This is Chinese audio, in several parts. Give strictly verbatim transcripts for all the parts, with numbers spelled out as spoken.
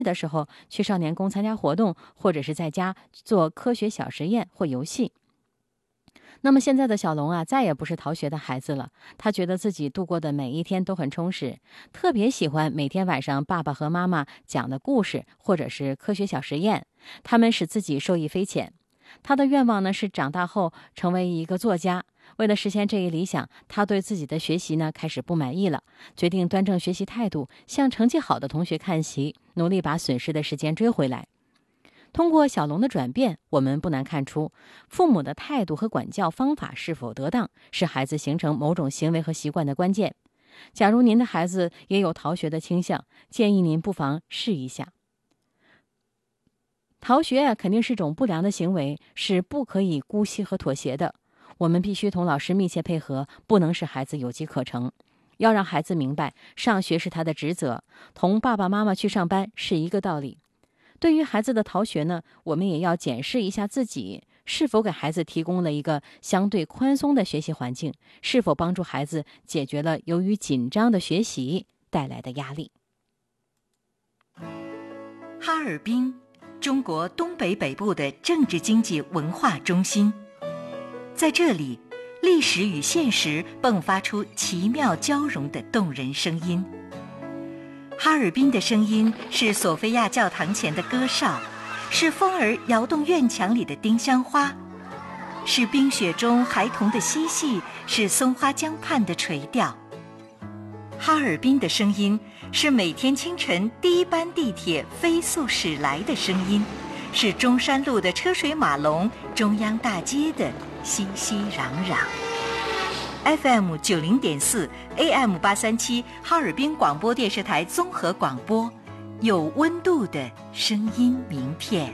的时候去少年宫参加活动，或者是在家做科学小实验或游戏。那么现在的小龙啊，再也不是逃学的孩子了。他觉得自己度过的每一天都很充实，特别喜欢每天晚上爸爸和妈妈讲的故事，或者是科学小实验，他们使自己受益匪浅。他的愿望呢是长大后成为一个作家。为了实现这一理想，他对自己的学习呢开始不满意了，决定端正学习态度，向成绩好的同学看齐，努力把损失的时间追回来。通过小龙的转变，我们不难看出，父母的态度和管教方法是否得当，是孩子形成某种行为和习惯的关键。假如您的孩子也有逃学的倾向，建议您不妨试一下。逃学啊，肯定是种不良的行为，是不可以姑息和妥协的。我们必须同老师密切配合，不能使孩子有机可乘。要让孩子明白，上学是他的职责，同爸爸妈妈去上班是一个道理。对于孩子的逃学呢，我们也要检视一下自己是否给孩子提供了一个相对宽松的学习环境，是否帮助孩子解决了由于紧张的学习带来的压力。 哈尔滨，中国东北北部的政治经济文化中心，在这里，历史与现实迸发出奇妙交融的动人声音。哈尔滨的声音是索菲亚教堂前的歌哨，是风儿摇动院墙里的丁香花，是冰雪中孩童的嬉戏，是松花江畔的垂钓。哈尔滨的声音是每天清晨第一班地铁飞速驶来的声音，是中山路的车水马龙，中央大街的熙熙攘攘。F M 九零点四 A M 八三七哈尔滨广播电视台综合广播，有温度的声音名片。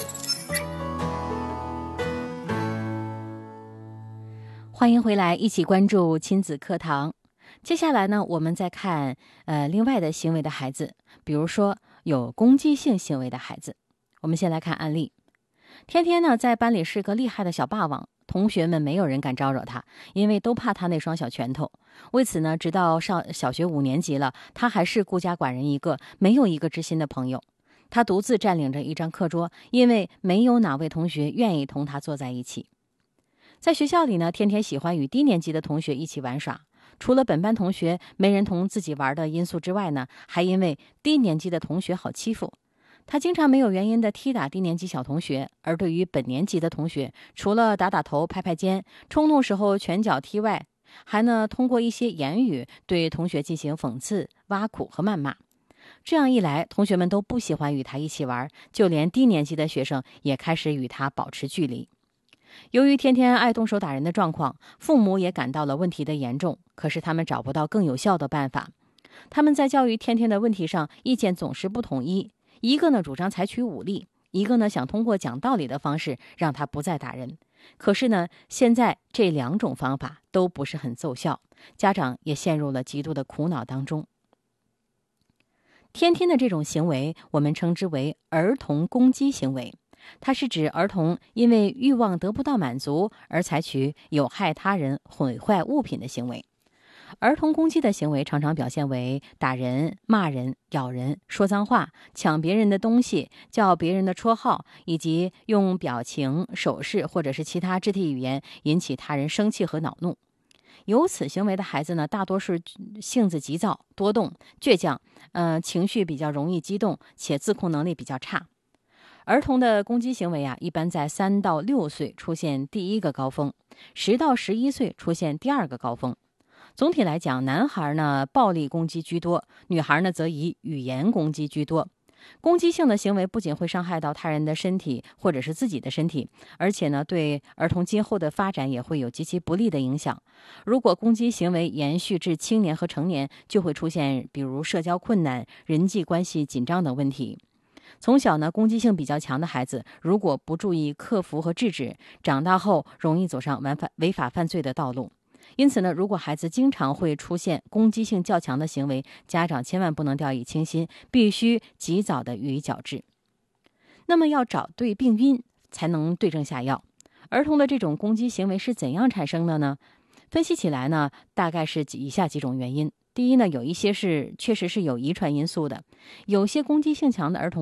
欢迎回来，一起关注亲子课堂。接下来呢，我们再看呃另外的行为的孩子，比如说有攻击性行为的孩子。我们先来看案例。天天呢在班里是个厉害的小霸王，同学们没有人敢招惹他，因为都怕他那双小拳头。为此呢，直到上小学五年级了，他还是孤家寡人一个，没有一个知心的朋友。他独自占领着一张课桌，因为没有哪位同学愿意同他坐在一起。在学校里呢，天天喜欢与低年级的同学一起玩耍。除了本班同学没人同自己玩的因素之外呢，还因为低年级的同学好欺负。他经常没有原因的踢打低年级小同学，而对于本年级的同学，除了打打头、拍拍肩，冲动时候拳脚踢外，还呢通过一些言语对同学进行讽刺、挖苦和谩骂。这样一来，同学们都不喜欢与他一起玩，就连低年级的学生也开始与他保持距离。由于天天爱动手打人的状况，父母也感到了问题的严重，可是他们找不到更有效的办法。他们在教育天天的问题上意见总是不统一，一个呢主张采取武力，一个呢想通过讲道理的方式让他不再打人。可是呢，现在这两种方法都不是很奏效，家长也陷入了极度的苦恼当中。天天的这种行为，我们称之为儿童攻击行为。它是指儿童因为欲望得不到满足而采取有害他人、毁坏物品的行为。儿童攻击的行为常常表现为打人、骂人、咬人、说脏话、抢别人的东西、叫别人的绰号，以及用表情、手势或者是其他肢体语言引起他人生气和恼怒。有此行为的孩子呢，大多是性子急躁、多动、倔强，呃，情绪比较容易激动，且自控能力比较差。儿童的攻击行为啊，一般在三到六岁出现第一个高峰，十到十一岁出现第二个高峰。总体来讲，男孩呢暴力攻击居多，女孩呢则以语言攻击居多。攻击性的行为不仅会伤害到他人的身体或者是自己的身体，而且呢对儿童今后的发展也会有极其不利的影响。如果攻击行为延续至青年和成年，就会出现比如社交困难、人际关系紧张等问题。从小呢，攻击性比较强的孩子，如果不注意克服和制止，长大后容易走上违法违法犯罪的道路。因此呢，如果孩子经常会出现攻击性较强的行为，家长千万不能掉以轻心，必须及早的予以矫治。那么要找对病因，才能对症下药。儿童的这种攻击行为是怎样产生的呢？分析起来呢，大概是以下几种原因。 第一呢，有一些是确实是有遗传因素的，有些攻击性强的儿童